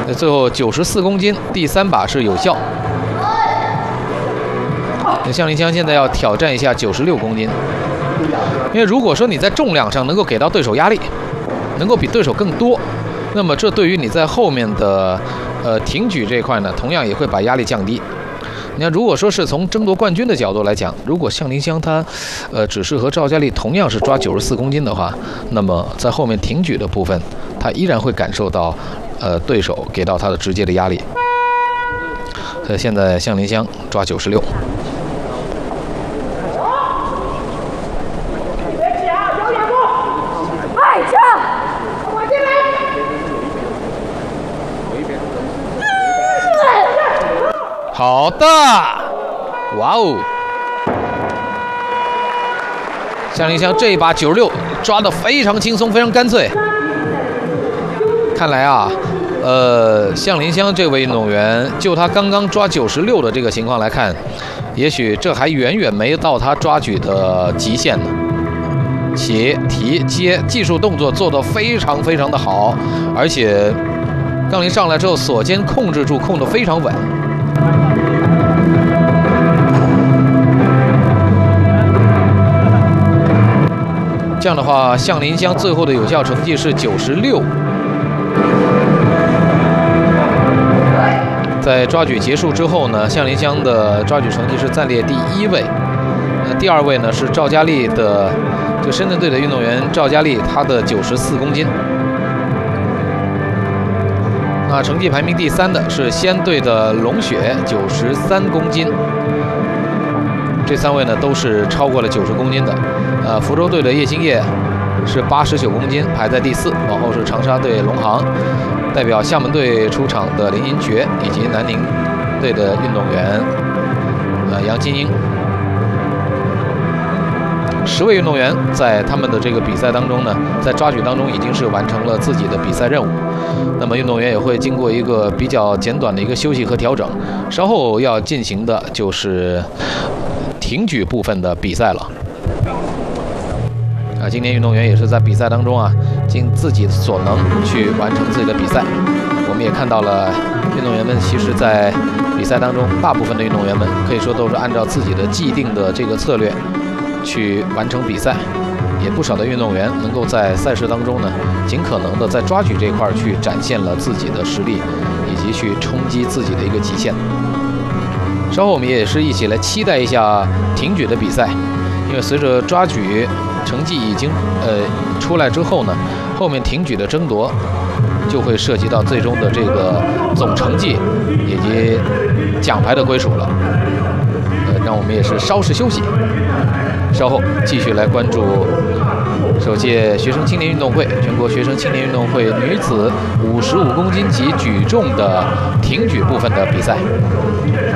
最后94公斤，第3把是有效。向林湘现在要挑战一下96公斤，因为如果说你在重量上能够给到对手压力，能够比对手更多，那么这对于你在后面的挺举这一块呢，同样也会把压力降低。你看，如果说是从争夺冠军的角度来讲，如果向林湘她只是和赵佳丽同样是抓94公斤的话，那么在后面挺举的部分，她依然会感受到对手给到她的直接的压力。所以现在向林湘抓96。好的，哇哦！向林湘这一把96抓得非常轻松，非常干脆。看来啊，向林湘这位运动员，就他刚刚抓96的这个情况来看，也许这还远远没到他抓举的极限呢。起、提、接，技术动作做得非常非常的好，而且杠铃上来之后，锁肩控制住，控得非常稳。这样的话，向林湘最后的有效成绩是96。在抓举结束之后呢，向林湘的抓举成绩是暂列第1位。第2位呢是赵佳丽的，就深圳队的运动员赵佳丽，她的94公斤。那成绩排名第3的是西安队的龙雪，93公斤。这3位呢都是超过了90公斤的。福州队的叶星烨是89公斤，排在第4。往后是长沙队龙航，代表厦门队出场的林银爵，以及南宁队的运动员杨金英。10位运动员在他们的这个比赛当中呢，在抓举当中已经是完成了自己的比赛任务。那么运动员也会经过一个比较简短的一个休息和调整，稍后要进行的就是挺举部分的比赛了。今年运动员也是在比赛当中啊，尽自己所能去完成自己的比赛。我们也看到了运动员们，其实在比赛当中，大部分的运动员们可以说都是按照自己的既定的这个策略去完成比赛。也不少的运动员能够在赛事当中呢，尽可能的在抓举这块去展现了自己的实力，以及去冲击自己的一个极限。稍后我们也是一起来期待一下挺举的比赛，因为随着抓举成绩已经出来之后呢，后面挺举的争夺就会涉及到最终的这个总成绩以及奖牌的归属了。让我们也是稍事休息，稍后继续来关注首届学生青年运动会全国学生青年运动会女子55公斤级举重的挺举部分的比赛。